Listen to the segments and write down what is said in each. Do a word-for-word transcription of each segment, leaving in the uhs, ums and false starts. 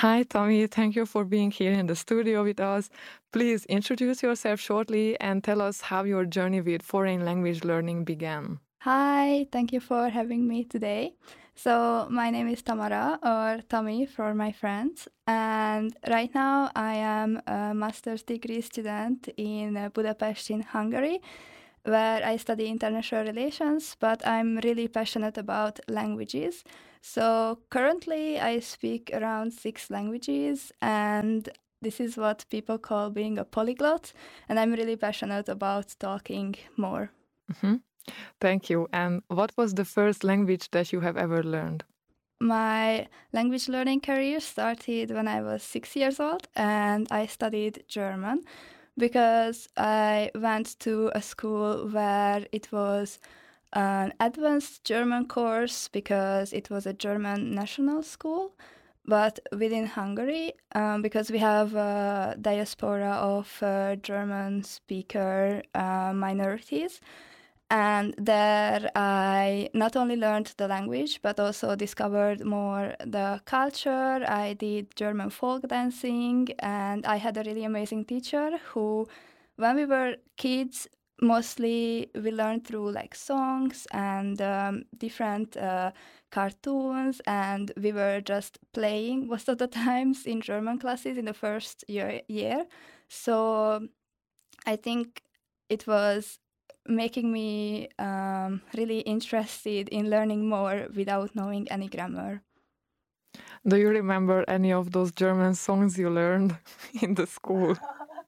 Hi, Tommy. Thank you for being here in the studio with us. Please introduce yourself shortly and tell us how your journey with foreign language learning began. Hi, thank you for having me today. So, my name is Tamara, or Tommy for my friends, and right now I am a master's degree student in uh, Budapest in Hungary, where I study international relations, but I'm really passionate about languages. So, currently I speak around six languages, and this is what people call being a polyglot, and I'm really passionate about talking more. Mhm. Thank you. And what was the first language that you have ever learned? My language learning career started when I was six years old and I studied German because I went to a school where it was an advanced German course because it was a German national school. But within Hungary, um, because we have a diaspora of uh, German speaker uh, minorities, and there I not only learned the language, but also discovered more the culture. I did German folk dancing, and I had a really amazing teacher who, when we were kids, mostly we learned through like songs and um, different uh, cartoons, and we were just playing most of the times in German classes in the first year. year. So I think it was making me um, really interested in learning more without knowing any grammar. Do you remember any of those German songs you learned in the school?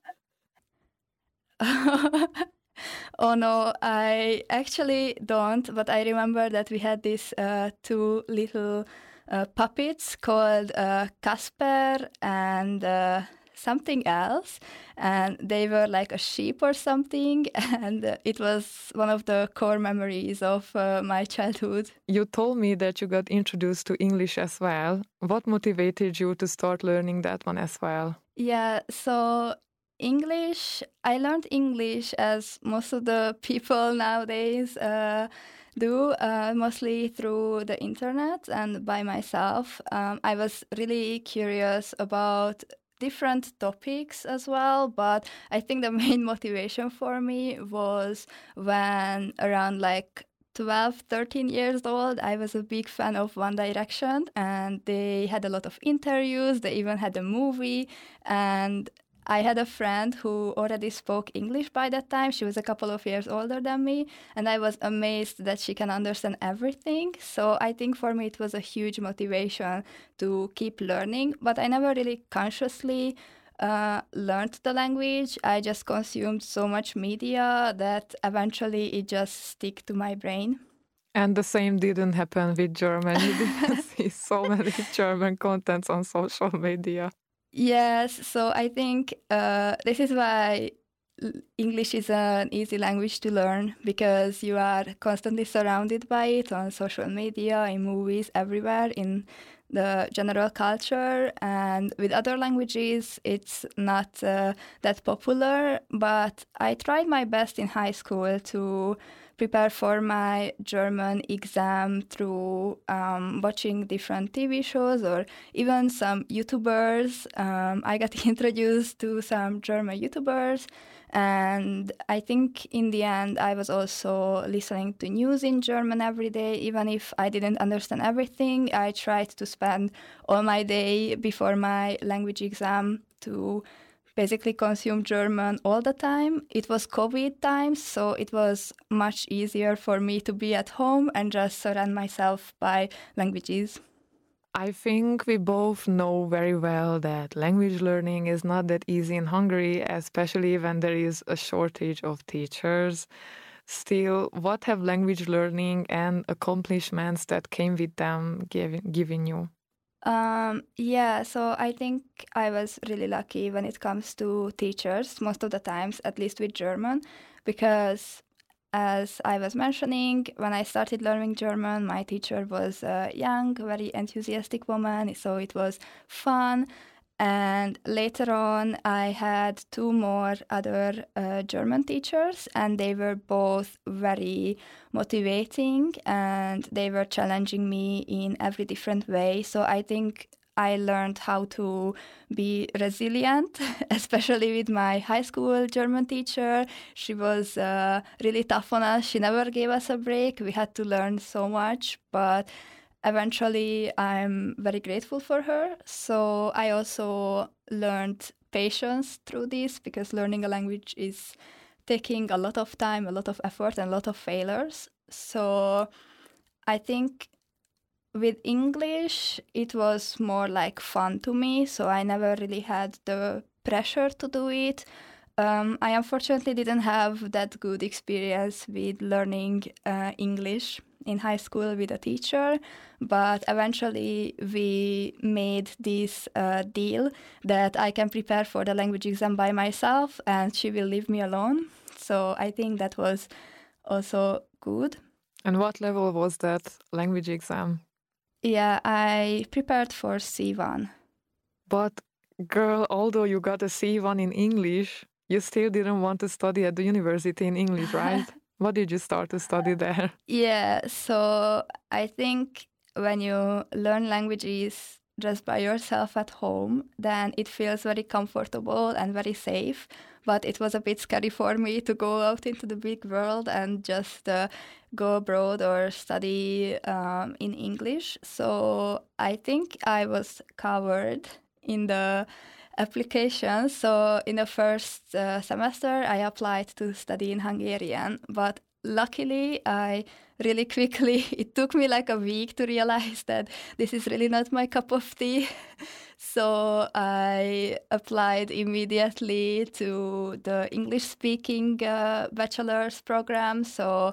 Oh no, I actually don't, but I remember that we had these uh, two little uh, puppets called uh, Casper and uh, something else, and they were like a sheep or something, and uh, it was one of the core memories of uh, my childhood. You told me that you got introduced to English as well. What motivated you to start learning that one as well? Yeah, so English, I learned English as most of the people nowadays uh, do, uh, mostly through the internet and by myself. Um, I was really curious about different topics as well, but I think the main motivation for me was when around like twelve, thirteen years old, I was a big fan of One Direction, and they had a lot of interviews. They even had a movie, and I had a friend who already spoke English by that time. She was a couple of years older than me, and I was amazed that she can understand everything. So I think for me it was a huge motivation to keep learning, but I never really consciously uh, learned the language. I just consumed so much media that eventually it just stick to my brain. And the same didn't happen with German. You didn't see so many German contents on social media. Yes, so I think uh, this is why l- English is an easy language to learn because you are constantly surrounded by it on social media, in movies, everywhere, in the general culture. And with other languages, it's not uh, that popular, but I tried my best in high school to prepare for my German exam through um, watching different T V shows or even some YouTubers. Um, I got introduced to some German YouTubers, and I think in the end, I was also listening to news in German every day. Even if I didn't understand everything, I tried to spend all my day before my language exam to basically consume German all the time. It was COVID times, so it was much easier for me to be at home and just surround myself by languages. I think we both know very well that language learning is not that easy in Hungary, especially when there is a shortage of teachers. Still, what have language learning and accomplishments that came with them given, given you? Um, yeah, so I think I was really lucky when it comes to teachers, most of the times, at least with German, because as I was mentioning, when I started learning German, my teacher was a young, very enthusiastic woman, so it was fun. And later on, I had two more other uh, German teachers, and they were both very motivating and they were challenging me in every different way. So I think I learned how to be resilient, especially with my high school German teacher. She was uh, really tough on us. She never gave us a break. We had to learn so much, but eventually I'm very grateful for her. So I also learned patience through this, because learning a language is taking a lot of time, a lot of effort, and a lot of failures. So I think with English, it was more like fun to me, so I never really had the pressure to do it. Um, I unfortunately didn't have that good experience with learning uh, English in high school with a teacher, but eventually we made this uh, deal that I can prepare for the language exam by myself and she will leave me alone. So I think that was also good. And what level was that language exam? Yeah, I prepared for C one. But girl, although you got a C one in English, you still didn't want to study at the university in English, right? What did you start to study there? Yeah, so I think when you learn languages just by yourself at home, then it feels very comfortable and very safe. But it was a bit scary for me to go out into the big world and just uh, go abroad or study um, in English. So I think I was covered in the application. So in the first uh, semester, I applied to study in Hungarian, but luckily I really quickly, it took me like a week to realize that this is really not my cup of tea. So I applied immediately to the English-speaking uh, bachelor's program. So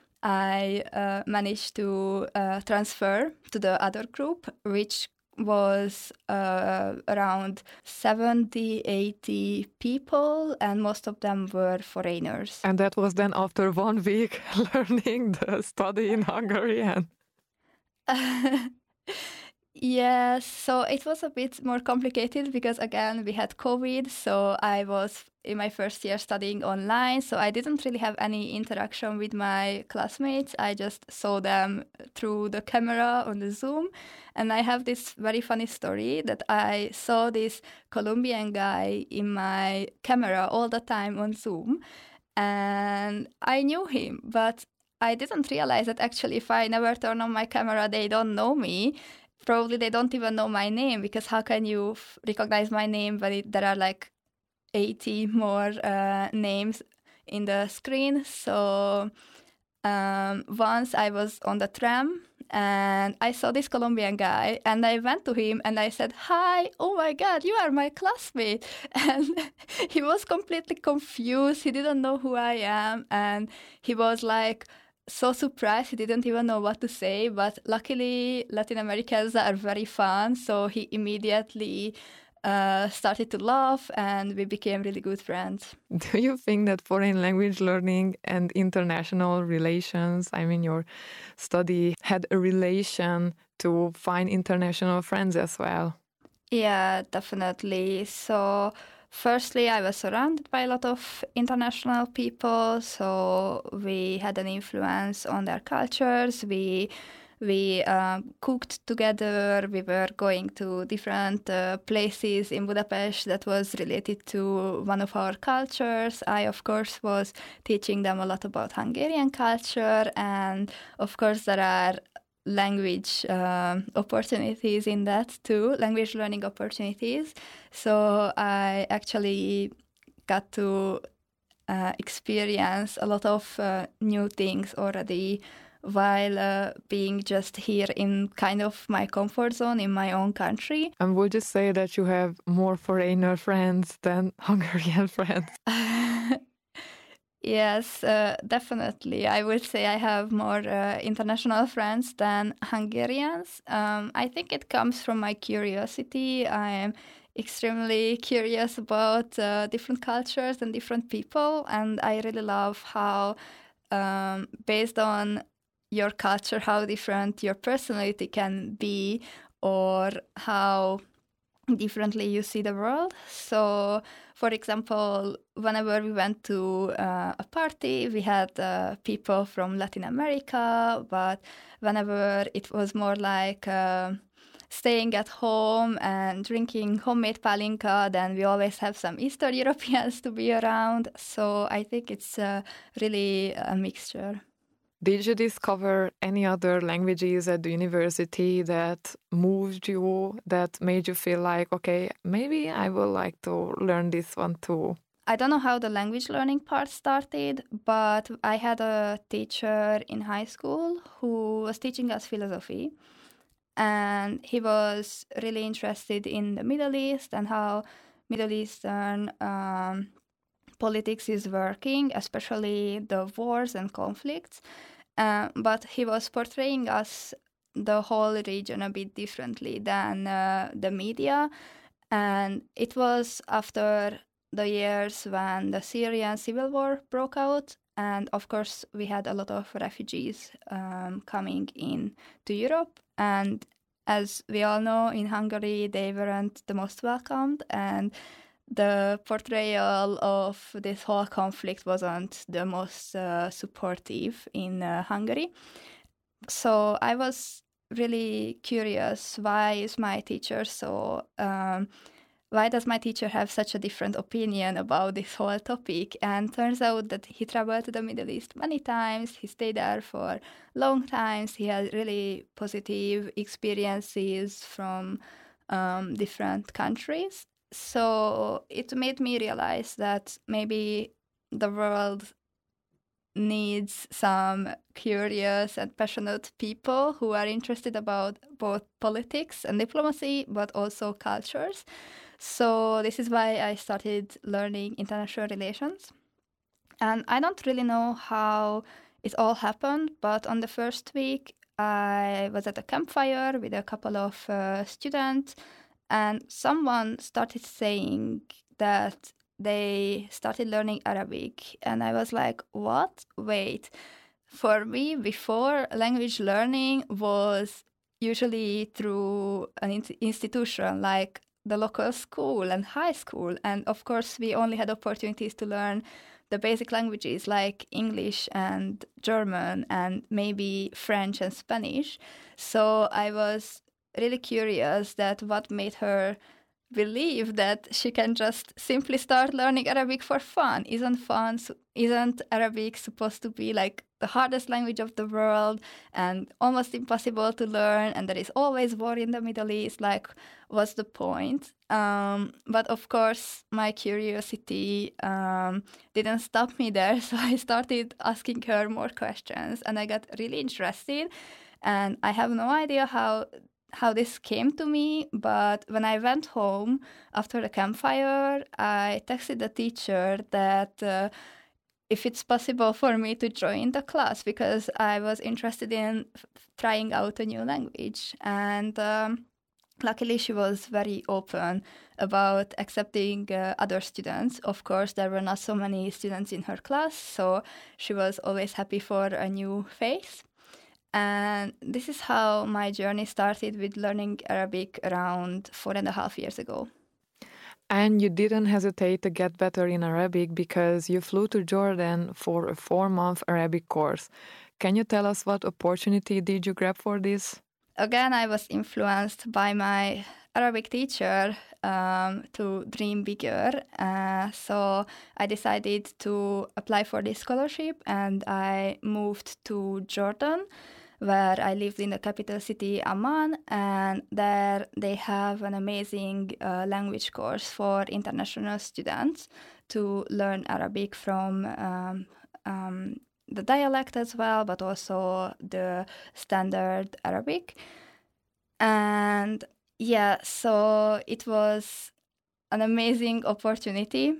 I uh, managed to uh, transfer to the other group, which was uh, around seventy, eighty people, and most of them were foreigners. And that was then after one week learning the study in Hungarian. Yes, so it was a bit more complicated because again we had COVID, so I was in my first year studying online, so I didn't really have any interaction with my classmates. I just saw them through the camera on the Zoom. And I have this very funny story that I saw this Colombian guy in my camera all the time on Zoom, and I knew him, but I didn't realize that actually if I never turn on my camera, they don't know me. Probably they don't even know my name, because how can you f- recognize my name when it, there are like eighty more uh, names in the screen? So um, once I was on the tram and I saw this Colombian guy and I went to him and I said, "Hi, oh my God, you are my classmate." And he was completely confused. He didn't know who I am. And he was like, so surprised, he didn't even know what to say, but luckily Latin Americans are very fun, so he immediately uh, started to laugh and we became really good friends. Do you think that foreign language learning and international relations, I mean your study, had a relation to find international friends as well? Yeah, definitely. So firstly, I was surrounded by a lot of international people, so we had an influence on their cultures. We we uh, cooked together. We were going to different uh, places in Budapest that was related to one of our cultures. I, of course, was teaching them a lot about Hungarian culture, and of course, there are language uh, opportunities in that too, language learning opportunities. So I actually got to uh, experience a lot of uh, new things already while uh, being just here in kind of my comfort zone in my own country. And would you say that you have more foreigner friends than Hungarian friends? Yes, uh, definitely. I would say I have more uh, international friends than Hungarians. Um, I think it comes from my curiosity. I am extremely curious about uh, different cultures and different people, and I really love how, um, based on your culture, how different your personality can be, or how differently you see the world. So, for example, whenever we went to uh, a party, we had uh, people from Latin America, but whenever it was more like uh, staying at home and drinking homemade palinka, then we always have some Eastern Europeans to be around. So I think it's uh, really a mixture. Did you discover any other languages at the university that moved you, that made you feel like, okay, maybe I would like to learn this one too? I don't know how the language learning part started, but I had a teacher in high school who was teaching us philosophy. And he was really interested in the Middle East and how Middle Eastern um, politics is working, especially the wars and conflicts. Uh, but he was portraying us, the whole region, a bit differently than uh, the media. And it was after the years when the Syrian civil war broke out. And of course, we had a lot of refugees um, coming in to Europe. And as we all know, in Hungary, they weren't the most welcomed. And the portrayal of this whole conflict wasn't the most uh, supportive in uh, Hungary. So I was really curious, why is my teacher so... Um, why does my teacher have such a different opinion about this whole topic? And turns out that he traveled to the Middle East many times. He stayed there for long times. He had really positive experiences from um, different countries. So it made me realize that maybe the world needs some curious and passionate people who are interested about both politics and diplomacy, but also cultures. So this is why I started learning international relations. And I don't really know how it all happened, but on the first week, I was at a campfire with a couple of uh, students, and someone started saying that they started learning Arabic. And I was like, what? Wait. For me, before, language learning was usually through an in- institution like the local school and high school. And of course, we only had opportunities to learn the basic languages like English and German and maybe French and Spanish. So I was really curious that what made her believe that she can just simply start learning Arabic for fun. Isn't fun? Isn't Arabic supposed to be like the hardest language of the world and almost impossible to learn? And there is always war in the Middle East. Like, what's the point? Um, but of course, my curiosity um, didn't stop me there. So I started asking her more questions, and I got really interested. And I have no idea how how this came to me, but when I went home after the campfire, I texted the teacher that uh, if it's possible for me to join the class, because I was interested in f- trying out a new language. And um, luckily, she was very open about accepting uh, other students. Of course, there were not so many students in her class, so she was always happy for a new face. And this is how my journey started with learning Arabic around four and a half years ago. And you didn't hesitate to get better in Arabic because you flew to Jordan for a four-month Arabic course. Can you tell us what opportunity did you grab for this? Again, I was influenced by my Arabic teacher um, to dream bigger. Uh, so I decided to apply for this scholarship, and I moved to Jordan, where I lived in the capital city, Amman, and there they have an amazing uh, language course for international students to learn Arabic from um, um, the dialect as well, but also the standard Arabic. And yeah, so it was an amazing opportunity.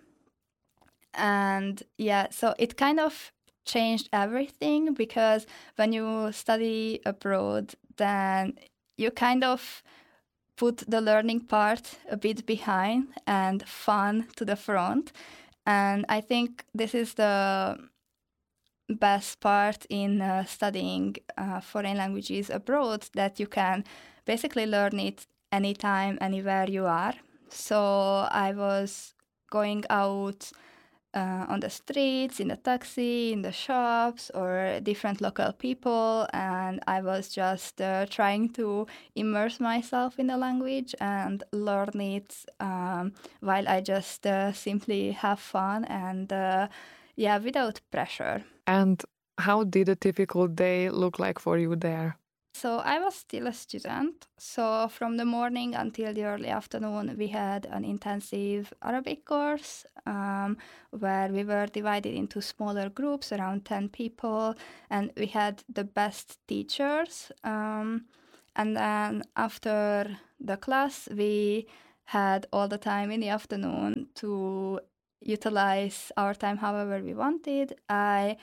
And yeah, so it kind of changed everything, because when you study abroad, then you kind of put the learning part a bit behind and fun to the front. And I think this is the best part in uh, studying uh, foreign languages abroad, that you can basically learn it anytime, anywhere you are. So I was going out uh, on the streets, in the taxi, in the shops, or different local people. And I was just uh, trying to immerse myself in the language and learn it um, while I just uh, simply have fun and, uh, yeah, without pressure. And how did a typical day look like for you there? So I was still a student. So from the morning until the early afternoon, we had an intensive Arabic course um, where we were divided into smaller groups, around ten people, and we had the best teachers. Um, and then after the class, we had all the time in the afternoon to utilize our time however we wanted. I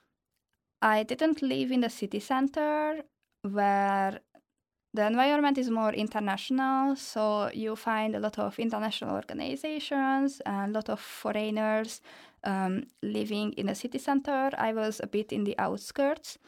I didn't live in the city center where the environment is more international, so you find a lot of international organizations and a lot of foreigners um, living in the city center. I was a bit in the outskirts.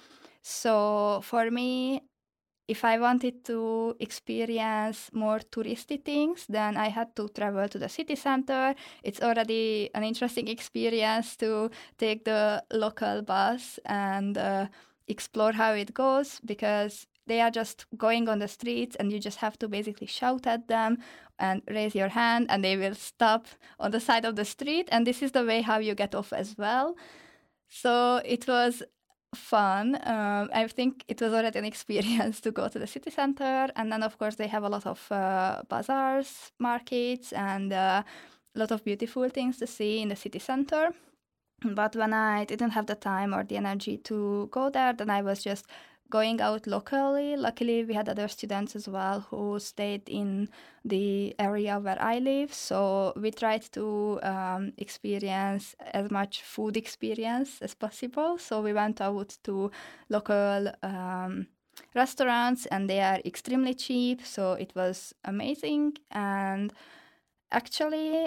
So for me, if I wanted to experience more touristy things, then I had to travel to the city center. It's already an interesting experience to take the local bus and uh, explore how it goes, because they are just going on the streets and you just have to basically shout at them and raise your hand and they will stop on the side of the street. And this is the way how you get off as well. So it was fun. Um, I think it was already an experience to go to the city center. And then, of course, they have a lot of uh, bazaars, markets, and uh, a lot of beautiful things to see in the city center. But when I didn't have the time or the energy to go there, then I was just going out locally. Luckily, we had other students as well who stayed in the area where I live. So we tried to um, experience as much food experience as possible. So we went out to local um, restaurants and they are extremely cheap. So it was amazing. And actually,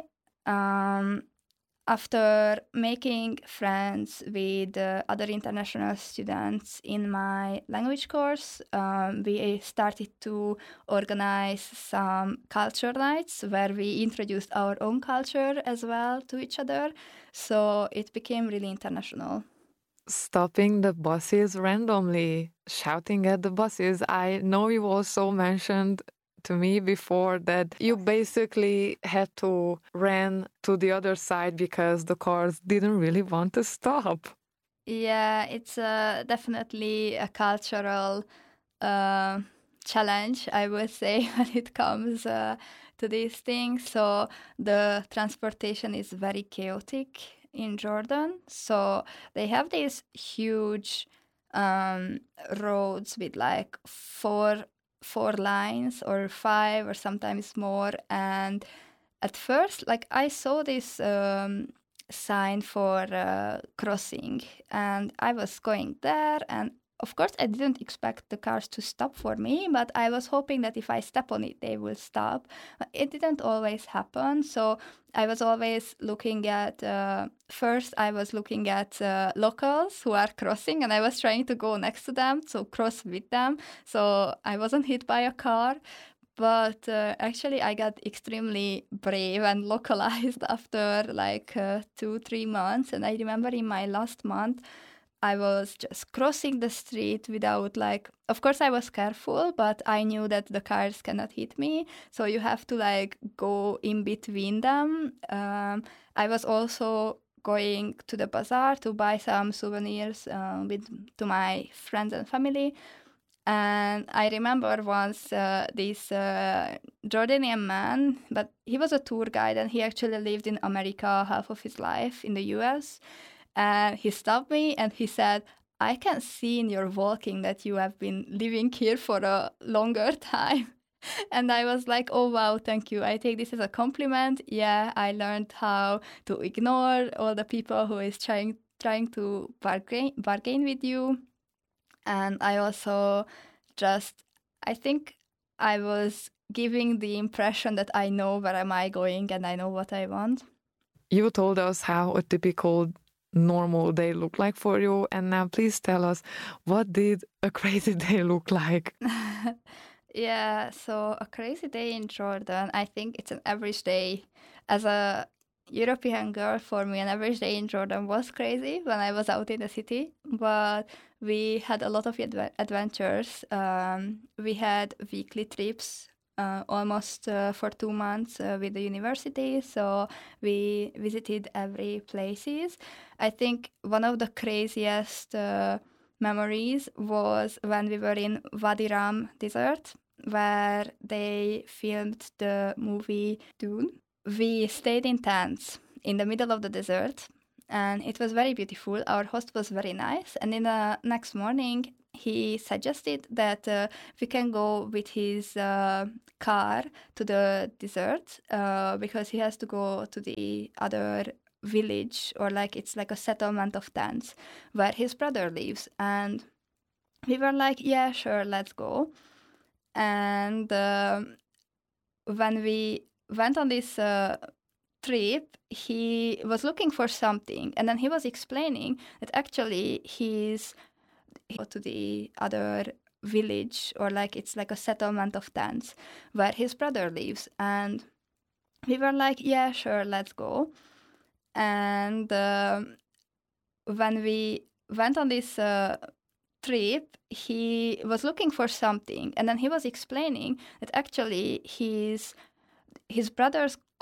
um, after making friends with uh, other international students in my language course, um, we started to organize some culture nights where we introduced our own culture as well to each other. So it became really international. Stopping the buses randomly, shouting at the buses. I know you also mentioned to me before that you basically had to run to the other side because the cars didn't really want to stop. Yeah, it's uh, definitely a cultural uh, challenge, I would say, when it comes uh, to these things. So the transportation is very chaotic in Jordan. So they have these huge um, roads with like four four lines or five or sometimes more. And at first, like I saw this um, sign for uh, crossing and I was going there, and of course I didn't expect the cars to stop for me, but I was hoping that if I step on it they will stop. It didn't always happen, so I was always looking at uh, first I was looking at uh, locals who are crossing and I was trying to go next to them, so cross with them, so I wasn't hit by a car. But uh, actually, I got extremely brave and localized after like uh, two, three months. And I remember in my last month, I was just crossing the street without like, of course, I was careful, but I knew that the cars cannot hit me. So you have to like go in between them. Um, I was also going to the bazaar to buy some souvenirs uh, with to my friends and family. And I remember once uh, this uh, Jordanian man, but he was a tour guide and he actually lived in America half of his life in the U S. And he stopped me and he said, I can see in your walking that you have been living here for a longer time. And I was like, oh, wow, thank you. I take this as a compliment. Yeah, I learned how to ignore all the people who is trying, trying to bargain, bargain with you. And I also just, I think I was giving the impression that I know where am I going and I know what I want. You told us how a typical normal day looked like for you. And now please tell us, what did a crazy day look like? Yeah, so a crazy day in Jordan, I think it's an average day. As a European girl, for me, an average day in Jordan was crazy when I was out in the city. But we had a lot of adve- adventures. Um, we had weekly trips. Uh, almost uh, for two months uh, with the university, so we visited every places. I think one of the craziest uh, memories was when we were in Wadi Rum Desert, where they filmed the movie Dune. We stayed in tents in the middle of the desert, and it was very beautiful. Our host was very nice, and in the next morning, he suggested that uh, we can go with his uh, car to the desert uh, because he has to go to the other village, or like it's like a settlement of tents where his brother lives. And we were like, yeah, sure, let's go. And um when we went on this uh, trip, he was looking for something, and then he was explaining that actually he's he go to the other village, or like it's like a settlement of tents where his brother lives. And we were like, yeah, sure, let's go. And um when we went on this uh, trip, he was looking for something, and then he was explaining that actually his his brother's